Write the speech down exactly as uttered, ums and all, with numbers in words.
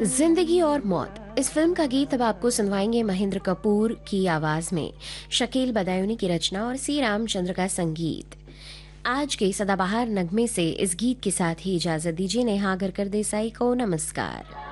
जिंदगी और मौत इस फिल्म का गीत अब आपको सुनवाएंगे महेंद्र कपूर की आवाज में, शकील बदायूनी की रचना और सी रामचंद्र का संगीत। आज के सदाबहार नगमे से इस गीत के साथ ही इजाजत दीजिए। नेहा गरकर देसाई को नमस्कार।